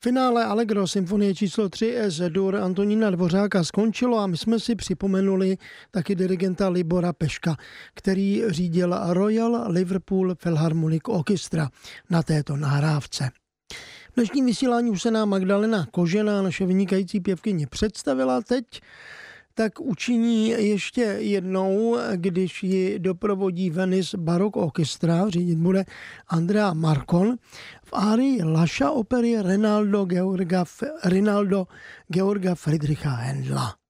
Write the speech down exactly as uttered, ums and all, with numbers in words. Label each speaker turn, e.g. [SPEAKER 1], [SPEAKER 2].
[SPEAKER 1] Finále Allegro symfonie číslo tři S-dur Antonína Dvořáka skončilo a my jsme si připomenuli taky dirigenta Libora Peška, který řídil Royal Liverpool Philharmonic Orchestra na této nahrávce. V dnešním vysílání už se nám Magdalena Kožená, naše vynikající pěvkyně, představila. Teď tak učiní ještě jednou, když ji doprovodí Venice Baroque Orchestra, řídit bude Andrea Marcon v árii Laša opery Rinaldo Georga, Rinaldo Georga Friedricha Händla.